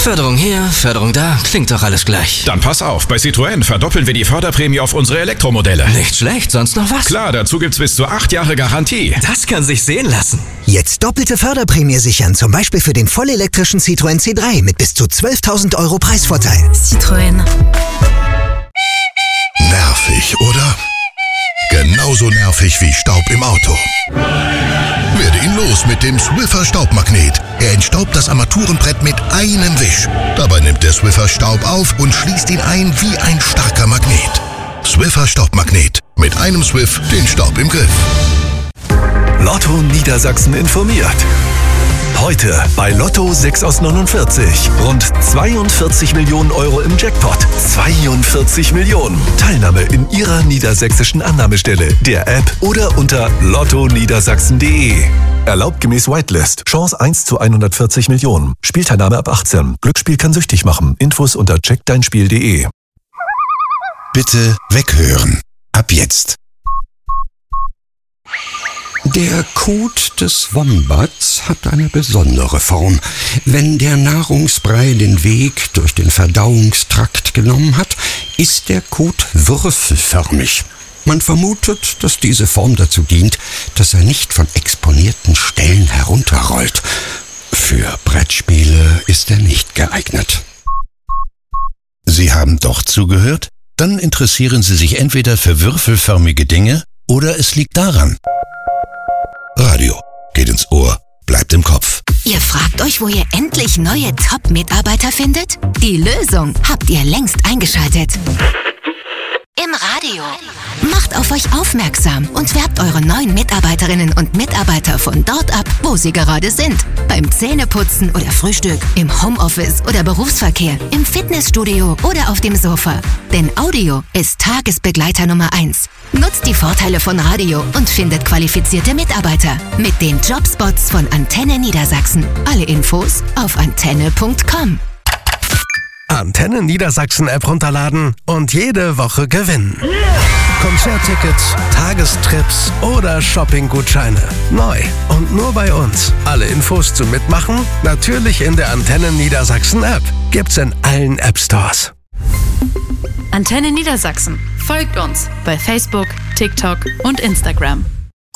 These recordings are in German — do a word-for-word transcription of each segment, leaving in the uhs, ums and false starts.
Förderung hier, Förderung da, klingt doch alles gleich. Dann pass auf, bei Citroën verdoppeln wir die Förderprämie auf unsere Elektromodelle. Nicht schlecht, sonst noch was? Klar, dazu gibt's bis zu acht Jahre Garantie. Das kann sich sehen lassen. Jetzt doppelte Förderprämie sichern, zum Beispiel für den vollelektrischen Citroën C drei mit bis zu zwölftausend Euro Preisvorteil. Citroën. Nervig, oder? Genauso nervig wie Staub im Auto. Werde ihn los mit dem Swiffer Staubmagnet. Er entstaubt das Armaturenbrett mit einem Wisch. Dabei nimmt der Swiffer Staub auf und schließt ihn ein wie ein starker Magnet. Swiffer Staubmagnet. Mit einem Swiff den Staub im Griff. Lotto Niedersachsen informiert. Heute bei Lotto sechs aus neunundvierzig. Rund zweiundvierzig Millionen Euro im Jackpot. zweiundvierzig Millionen. Teilnahme in Ihrer niedersächsischen Annahmestelle, der App oder unter lotto niedersachsen punkt de. Erlaubt gemäß Whitelist. Chance eins zu hundertvierzig Millionen. Spielteilnahme ab achtzehn. Glücksspiel kann süchtig machen. Infos unter check dein spiel punkt de. Bitte weghören. Ab jetzt. Der Kot des Wombats hat eine besondere Form. Wenn der Nahrungsbrei den Weg durch den Verdauungstrakt genommen hat, ist der Kot würfelförmig. Man vermutet, dass diese Form dazu dient, dass er nicht von exponierten Stellen herunterrollt. Für Brettspiele ist er nicht geeignet. Sie haben doch zugehört? Dann interessieren Sie sich entweder für würfelförmige Dinge oder es liegt daran. Radio geht ins Ohr, bleibt im Kopf. Ihr fragt euch, wo ihr endlich neue Top-Mitarbeiter findet? Die Lösung habt ihr längst eingeschaltet. Im Radio. Macht auf euch aufmerksam und werbt eure neuen Mitarbeiterinnen und Mitarbeiter von dort ab, wo sie gerade sind. Beim Zähneputzen oder Frühstück, im Homeoffice oder Berufsverkehr, im Fitnessstudio oder auf dem Sofa. Denn Audio ist Tagesbegleiter Nummer eins. Nutzt die Vorteile von Radio und findet qualifizierte Mitarbeiter mit den Jobspots von Antenne Niedersachsen. Alle Infos auf antenne punkt com. Antenne Niedersachsen App runterladen und jede Woche gewinnen. Konzerttickets, Tagestrips oder Shoppinggutscheine. Neu und nur bei uns. Alle Infos zum Mitmachen natürlich in der Antenne Niedersachsen App. Gibt's in allen App Stores. Antenne Niedersachsen. Folgt uns bei Facebook, TikTok und Instagram.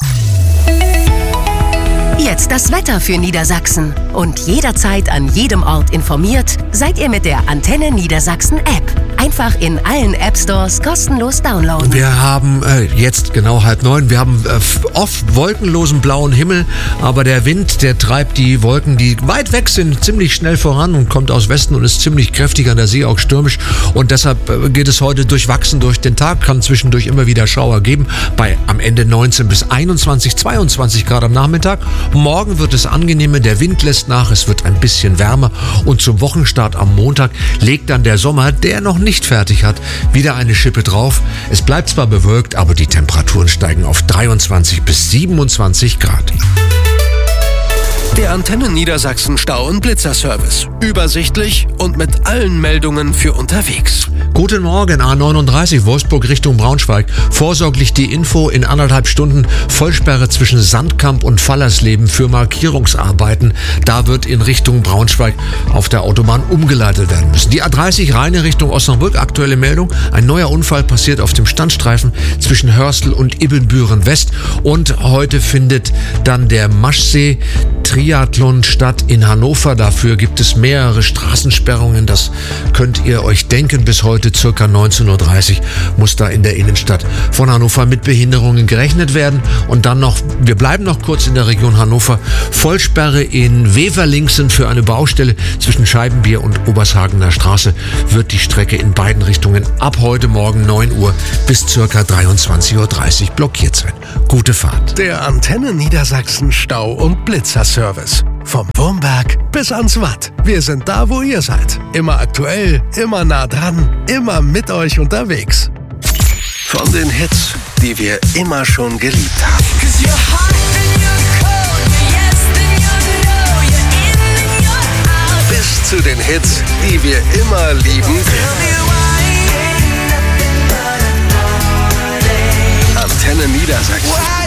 Jetzt das Wetter für Niedersachsen. Und jederzeit an jedem Ort informiert, seid ihr mit der Antenne Niedersachsen App. Einfach in allen App Stores kostenlos downloaden. Wir haben äh, jetzt genau halb neun. Wir haben äh, oft wolkenlosen blauen Himmel, aber der Wind, der treibt die Wolken, die weit weg sind, ziemlich schnell voran und kommt aus Westen und ist ziemlich kräftig, an der See auch stürmisch. Und deshalb äh, geht es heute durchwachsen durch den Tag, kann zwischendurch immer wieder Schauer geben, bei am Ende neunzehn bis einundzwanzig, zweiundzwanzig Grad am Nachmittag. Morgen wird es angenehmer, der Wind lässt nach, es wird ein bisschen wärmer und zum Wochenstart am Montag legt dann der Sommer, der noch nicht fertig hat, wieder eine Schippe drauf. Es bleibt zwar bewölkt, aber die Temperaturen steigen auf dreiundzwanzig bis siebenundzwanzig Grad. Der Antenne Niedersachsen Stau- und Blitzerservice. Übersichtlich und mit allen Meldungen für unterwegs. Guten Morgen, A neununddreißig, Wolfsburg Richtung Braunschweig. Vorsorglich die Info, in anderthalb Stunden Vollsperre zwischen Sandkamp und Fallersleben für Markierungsarbeiten. Da wird in Richtung Braunschweig auf der Autobahn umgeleitet werden müssen. Die A dreißig Rheine Richtung Osnabrück, aktuelle Meldung. Ein neuer Unfall passiert auf dem Standstreifen zwischen Hörstel und Ibbenbüren West. Und heute findet dann der Maschsee Triathlon statt in Hannover. Dafür gibt es mehrere Straßensperrungen. Das könnt ihr euch denken. Bis heute circa neunzehn Uhr dreißig muss da in der Innenstadt von Hannover mit Behinderungen gerechnet werden. Und dann noch, wir bleiben noch kurz in der Region Hannover. Vollsperre in Weverlingsen für eine Baustelle zwischen Scheibenbier und Obershagener Straße wird die Strecke in beiden Richtungen ab heute Morgen neun Uhr bis circa dreiundzwanzig Uhr dreißig blockiert sein. Gute Fahrt. Der Antenne Niedersachsen Stau- und Blitzerservice. Vom Wurmberg bis ans Watt. Wir sind da, wo ihr seid. Immer aktuell, immer nah dran, immer mit euch unterwegs. Von den Hits, die wir immer schon geliebt haben. Bis zu den Hits, die wir immer lieben werden. Antenne Niedersachsen.